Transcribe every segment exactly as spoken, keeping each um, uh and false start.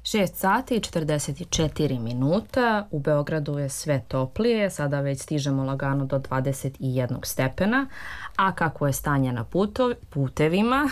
šest sati i četrdeset četiri minuta, u Beogradu je sve toplije, sada već stižemo lagano do dvadeset jedan stepena, a kako je stanje na puto, putevima,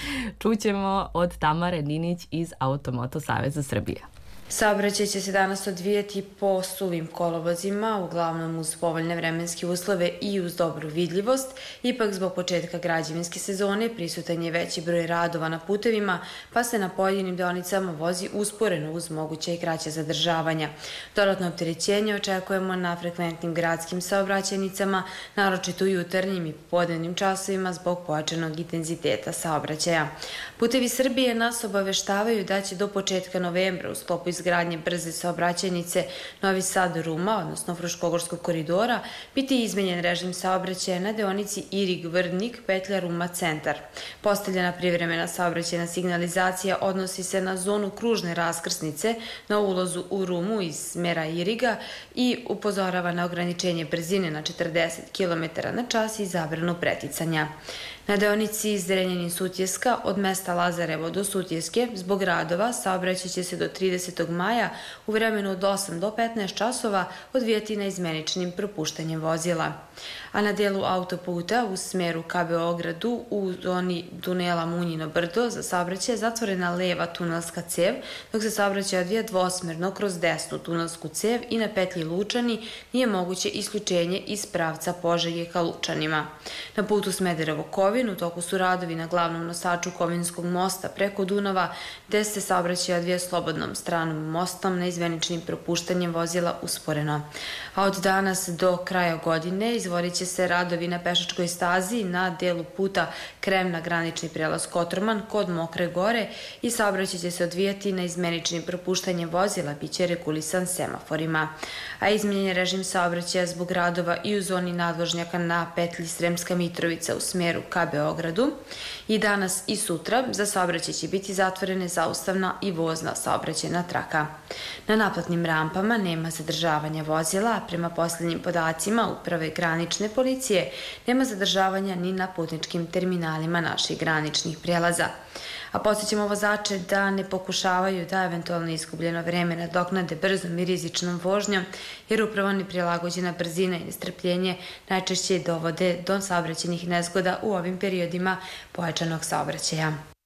čućemo od Tamare Ninić iz Automoto Saveza Srbije. Saobraćaj će se danas odvijati po suvim kolovozima, uglavnom uz povoljne vremenske uslove i uz dobru vidljivost. Ipak zbog početka građevinske sezone prisutan je veći broj radova na putevima, pa se na pojedinim deonicama vozi usporeno uz moguće i kraće zadržavanja. Dodatno opterećenje očekujemo na frekventnim gradskim saobraćajnicama, naročito u jutarnjim i popodnevnim časovima zbog pojačanog intenziteta saobraćaja. Putevi Srbije nas obaveštavaju da će do početka novembra u sklopu izgradnje brze saobraćajnice Novi Sad-Ruma, odnosno Fruškogorskog koridora, biti izmenjen režim saobraćaja na deonici Irig-Vrdnik, petlja Ruma-Centar. Postavljena privremena saobraćajna signalizacija odnosi se na zonu kružne raskrsnice na ulazu u Rumu iz smera Iriga i upozorava na ograničenje brzine na četrdeset kilometara na čas i zabranu preticanja. Na deonici Zrenjanin-Sutjeska od mesta Lazarevo do Sutjeske zbog radova saobraćaj će se do tridesetog maja u vremenu od osam do petnaest časova odvijati na izmeničnim propuštanjem vozila. A na delu autoputa u smeru ka Beogradu u zoni tunela Munjino brdo za saobraćaj je zatvorena leva tunelska cev, dok se saobraćaj odvija dvosmerno kroz desnu tunelsku cev i na petlji Lučani nije moguće isključenje iz pravca Požege ka Lučanima. Na putu Smederevo-Kovin u toku su radovi na glavnom nosaču Kovinskog mosta preko Dunava, gde se saobraćaj odvija slobodnom stranom mostom na izmeničnim propuštanjem vozila usporeno. A od danas do kraja godine izvodit će se radovi na pešačkoj stazi na delu puta Kremna granični prelaz Kotroman kod Mokre gore i saobraćaj će se odvijati na izmeničnim propuštanjem vozila, bit će regulisan semaforima. A izmenjen je režim saobraćaja zbog radova i u zoni nadvožnjaka na petlji Sremska Mitrovica u smeru ka Beogradu. I danas i sutra za saobraćaj će biti zatvorene zaustavna i vozna saobraćajna traka. Na naplatnim rampama nema zadržavanja vozila, a prema posljednjim podacima Uprave granične policije nema zadržavanja ni na putničkim terminalima naših graničnih prelaza. A podsjećamo vozače da ne pokušavaju da eventualno izgubljeno vreme nadoknade brzom i rizičnom vožnjom, jer upravo neprilagođena brzina i nestrpljenje najčešće dovode do saobraćajnih nezgoda u ovim periodima pojačanog saobraćaja.